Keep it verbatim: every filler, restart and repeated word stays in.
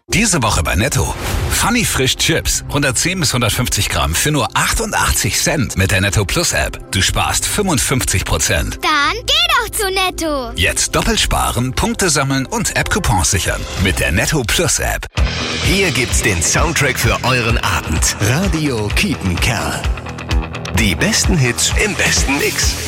Diese Woche bei Netto. Funny Frisch Chips. hundertzehn bis hundertfünfzig Gramm für nur achtundachtzig Cent mit der Netto Plus App. Du sparst fünfundfünfzig Prozent. Dann geh doch zu Netto. Jetzt doppelt sparen, Punkte sammeln und App-Coupons sichern. Mit der Netto Plus App. Hier gibt's den Soundtrack für euren Abend. Radio Kiepenkerl. Die besten Hits im besten Mix.